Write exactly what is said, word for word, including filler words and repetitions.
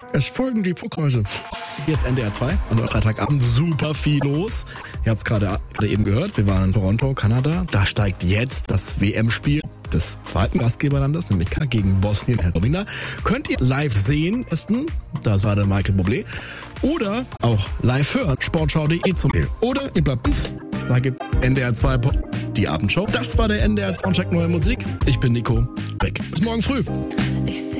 Es folgen die Puckmäuse. Hier ist N D R zwei. An Freitagabend super viel los. Ihr habt es gerade eben gehört. Wir waren in Toronto, Kanada. Da steigt jetzt das W M-Spiel des zweiten Gastgeberlandes, nämlich gegen Bosnien-Herzegowina. Könnt ihr live sehen, Essen, da war der Michael Bublé. Oder auch live hören, sportschau punkt de zum Mail. Oder ihr bleibt uns, da gibt N D R zwei die Abendshow. Das war der N D R zwei Soundcheck Neue Musik. Ich bin Nico, weg. Bis morgen früh. Ich